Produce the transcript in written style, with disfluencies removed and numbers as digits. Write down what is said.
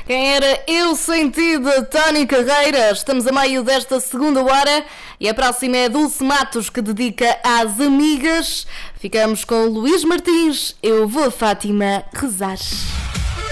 Quem era Eu Senti de Tony Carreira? Estamos a meio desta segunda hora e a próxima é Dulce Matos, que dedica às amigas. Ficamos com Luís Martins. Eu vou a Fátima rezar.